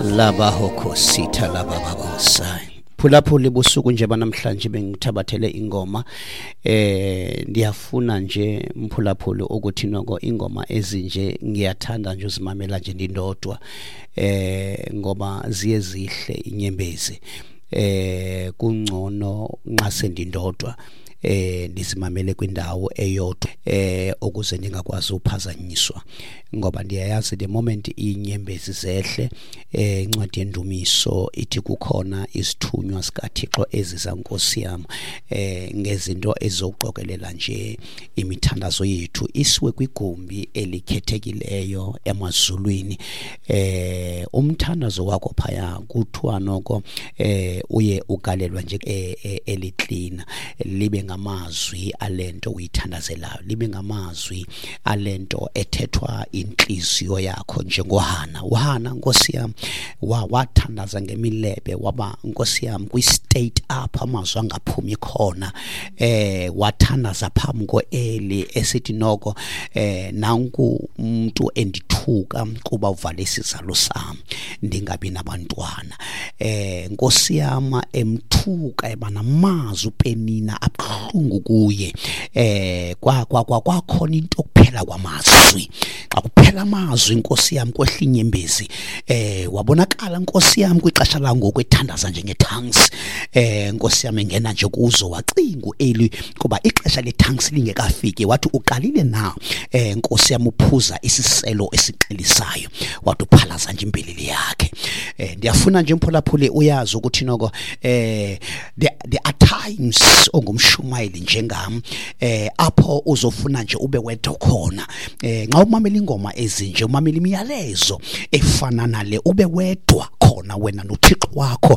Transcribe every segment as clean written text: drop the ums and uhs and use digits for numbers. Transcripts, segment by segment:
laba hokho sitha laba babosai phulaphula busuku nje banamhlanje bengithabathele ingoma ndiyafuna nje mphulaphula ukuthi noko ingoma ezinje ngiyathanda nje uzimamela nje ndindodwa ngoba ziye zihle inyembezi kungcono nxa sendindodwa ndizimamele kwindawo eyodwa ukuze ningakwazi uphazanyiswa ngoba ndiyayazi the moment inyembezi zehle incwadi yendumiso ithi kukhona isithunywa sikaThixo eziza Nkosi yami ngezinto ezoqokelela nje imithandazo yethu isiwe kwigumbi elikhethekileyo emazulwini umthandazo wakho phaya kuthiwa noko uye ugalelwa nje eliklina libe ngamazwi alento uyithandazelayo libe ngamazwi alento ethethwa inhliziyo yakho njengoHana uHana Nkosi yami wathandaza ngemilebe waba Nkosi yami kwi-state apha amazwi angaphumi khona wathandaza phambi koEli esithi noko nanku umuntu endithuka kuba uvale isizalo sami ndingabi nabantwana Nkosi yami emthuka ebanamazwi uPenina abhlungu kuye kwakhona into kuphela kwamazwi xa kuphela amazwi Nkosi yami kwehlinyembezi wabonakala Nkosi yami kwixesha langoku ethandaza njengeThanks Nkosi yami engena nje kuzo wacinga uEli kuba ixesha leThanks lingekafiki wathi uqalile na Nkosi yami uphuza isiselo esiqhelisayo wathi uphalaza nje impilili yakhe ndiyafuna nje mphulaphule uyazi ukuthi noko there are times ongumshumayeli njengami apho uzofuna nje ube wedwa khona nxa umamela ingoma ezinje umamela imiyalezo efana nale ube wedwa khona wena noThixo wakho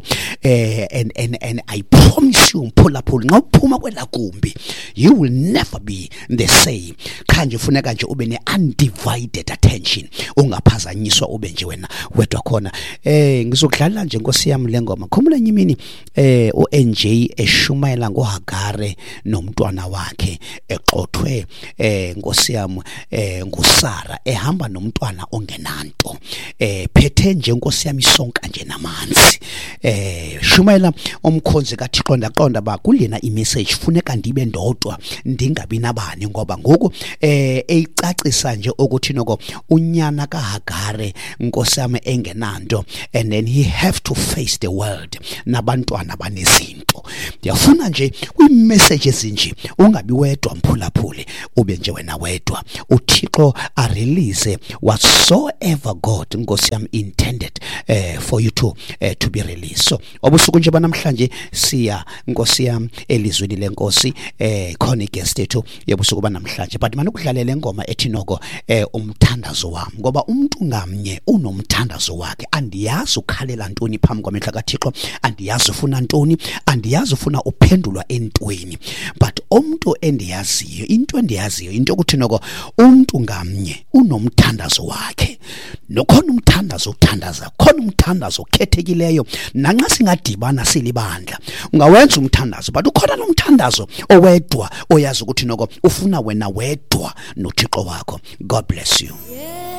and I promise you mphulaphula nxa uphuma kwelagumbi you will never be the same kanje funeka nje ube ne-undivided attention ungaphazanyiswa ube nje wena wedwa khona ngizokudlala nje Nkosi yami lengoma khumula nyimini uNJ eshumayela ngoHagare nomntwana wakhe exothwe Nkosi yami nguSara ehamba nomntwana ongenanto phethe nje Nkosi yami isonka nje namanzi shumayela umkhonzi kaThixo ndaqonda ba kulena imessage funeka ndibe ndodwa ndingabi nabani ngoba ngoku eyicacisa nje ukuthi noko unyana kaHagare Nkosi yami engenanto and then he have to face the world nabantwana banezinto ndiyafuna nje kwi-message ezinje ungabi wedwa mphulaphule ube nje wena wedwa uThixo a release whatsoever God Nkosi yami intended for you to be released so obusuku nje banamhlanje siya Nkosi yami elizweni lenkosi khona igest ethu yobusuku banamhlanje but manukudlalela ingoma ethi noko umthandazo wami ngoba umuntu ngamnye unomthandazo wakhe andiyazi ukhalela ntoni phambi kwamehlo kaThixo andiyazi ufuna ntoni andiyazi ufuna uphendulwa entweni but umuntu endiyaziyo into endiyaziyo into ukuthi noko umuntu ngamnye unomthandazo wakhe nokhona umthandazo uthandaza khona umthandazo okhethekileyo nanxa singadibana silibandla ungawenza umthandazo but ukhona nomthandazo owedwa oyazi ukuthi noko ufuna wena wedwa noThixo wakho God bless you.